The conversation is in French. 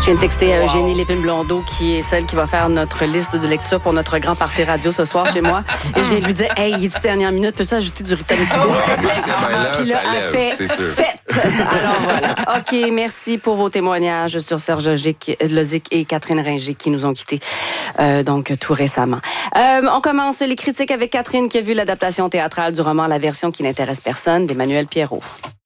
Je viens de texter à Eugénie Lépine-Blondeau, qui est celle qui va faire notre liste de lecture pour notre grand party radio ce soir chez moi. Et je viens de lui dire, hey, il est-tu dernière minute? Peux-tu ajouter du Ritalin? Puis là, elle fait. Alors voilà. OK, merci pour vos témoignages sur Serge Lozic et Catherine Ringer qui nous ont quittés donc tout récemment. On commence les critiques avec Catherine qui a vu l'adaptation théâtrale du roman La version qui n'intéresse personne d'Emmanuel Pierrot.